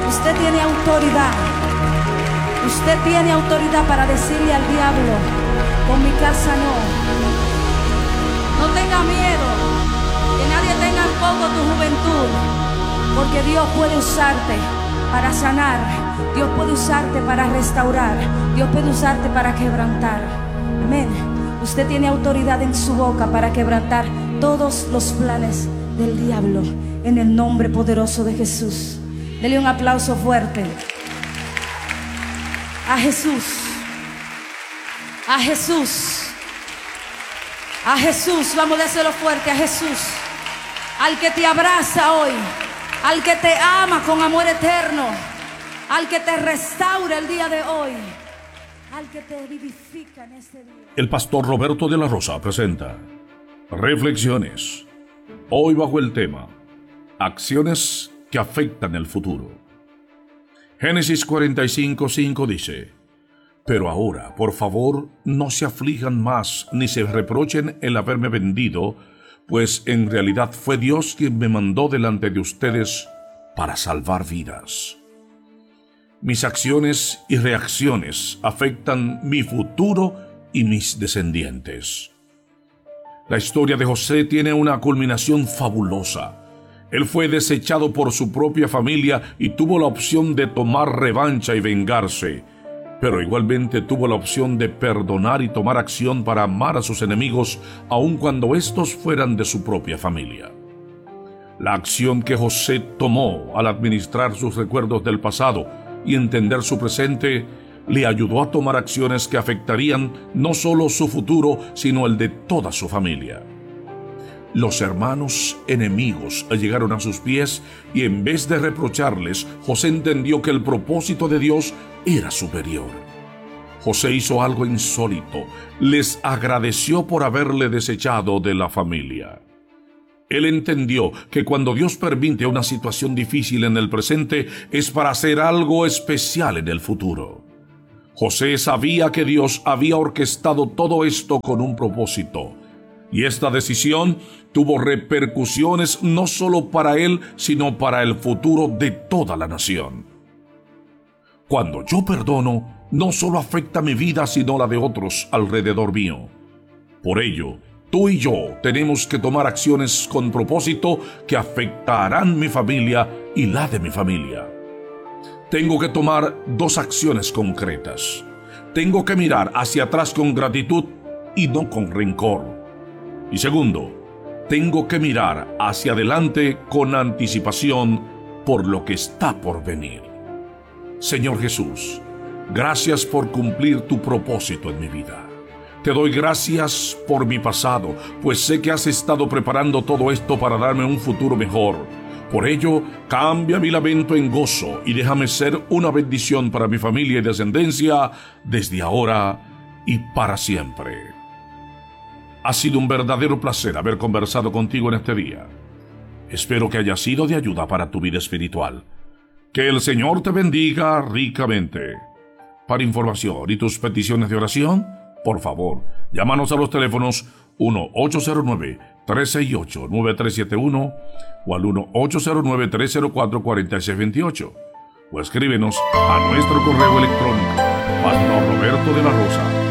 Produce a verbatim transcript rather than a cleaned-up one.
Usted tiene autoridad. Usted tiene autoridad para decirle al diablo: con mi casa no. No tenga miedo, que nadie tenga en poco tu juventud, porque Dios puede usarte para sanar, Dios puede usarte para restaurar, Dios puede usarte para quebrantar. Amén. Usted tiene autoridad en su boca para quebrantar todos los planes del diablo, en el nombre poderoso de Jesús. Dele un aplauso fuerte a Jesús, a Jesús, a Jesús. Vamos a hacerlo fuerte, a Jesús, al que te abraza hoy, al que te ama con amor eterno, al que te restaura el día de hoy, al que te vivifica en este día. El pastor Roberto de la Rosa presenta Reflexiones, hoy bajo el tema Acciones que afectan el futuro. Génesis cuarenta y cinco, cinco dice: Pero ahora, por favor, no se aflijan más ni se reprochen el haberme vendido, pues en realidad fue Dios quien me mandó delante de ustedes para salvar vidas. Mis acciones y reacciones afectan mi futuro y mis descendientes. La historia de José tiene una culminación fabulosa. Él fue desechado por su propia familia y tuvo la opción de tomar revancha y vengarse, pero igualmente tuvo la opción de perdonar y tomar acción para amar a sus enemigos, aun cuando estos fueran de su propia familia. La acción que José tomó al administrar sus recuerdos del pasado y entender su presente le ayudó a tomar acciones que afectarían no solo su futuro, sino el de toda su familia. Los hermanos enemigos llegaron a sus pies y en vez de reprocharles, José entendió que el propósito de Dios era superior. José hizo algo insólito: les agradeció por haberle desechado de la familia. Él entendió que cuando Dios permite una situación difícil en el presente es para hacer algo especial en el futuro. José sabía que Dios había orquestado todo esto con un propósito, y esta decisión tuvo repercusiones no solo para él, sino para el futuro de toda la nación. Cuando yo perdono, no solo afecta mi vida, sino la de otros alrededor mío. Por ello, tú y yo tenemos que tomar acciones con propósito que afectarán mi familia y la de mi familia. Tengo que tomar dos acciones concretas. Tengo que mirar hacia atrás con gratitud y no con rencor. Y segundo, tengo que mirar hacia adelante con anticipación por lo que está por venir. Señor Jesús, gracias por cumplir tu propósito en mi vida. Te doy gracias por mi pasado, pues sé que has estado preparando todo esto para darme un futuro mejor. Por ello, cambia mi lamento en gozo y déjame ser una bendición para mi familia y descendencia desde ahora y para siempre. Ha sido un verdadero placer haber conversado contigo en este día. Espero que haya sido de ayuda para tu vida espiritual. Que el Señor te bendiga ricamente. Para información y tus peticiones de oración, por favor, llámanos a los teléfonos uno ocho cero nueve, tres seis ocho, nueve tres siete uno o al uno ocho cero nueve, tres cero cuatro, cuatro seis dos ocho o escríbenos a nuestro correo electrónico pastor roberto de la rosa